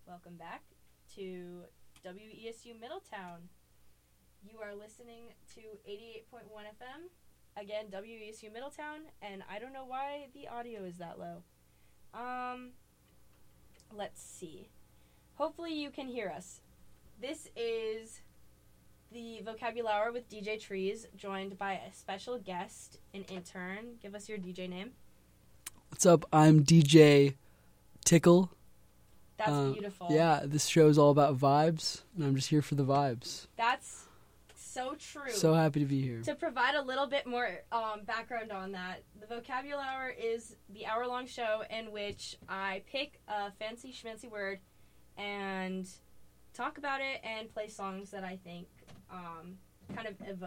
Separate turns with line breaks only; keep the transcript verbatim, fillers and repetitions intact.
Welcome back to W E S U Middletown. You are listening to eighty-eight point one F M. Again, W E S U Middletown, and I don't know why the audio is that low. Um, let's see. Hopefully you can hear us. This is the Vocabulary with D J Trees, joined by a special guest, an intern. Give us your D J name.
What's up? I'm D J Tickle.
That's
uh,
beautiful.
Yeah, this show is all about vibes, and I'm just here for the vibes.
That's so true.
So happy to be here.
To provide a little bit more um, background on that, the Vocabulary Hour is the hour-long show in which I pick a fancy schmancy word and talk about it and play songs that I think um, kind of evoke